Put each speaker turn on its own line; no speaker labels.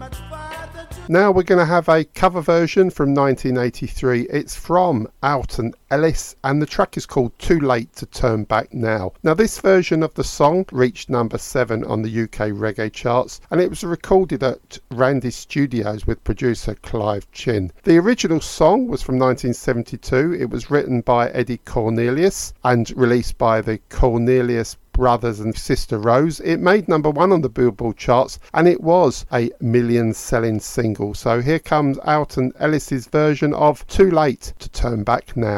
Now we're going to have a cover version from 1983. It's from Alton Ellis and the track is called Too Late to Turn Back Now. Now this version of the song reached number 7 on the UK reggae charts and it was recorded at Randy Studios with producer Clive Chin. The original song was from 1972. It was written by Eddie Cornelius and released by the Cornelius Brothers and Sister Rose. It made number 1 on the Billboard charts and it was a million selling single. So here comes Alton Ellis's version of Too Late to Turn Back Now.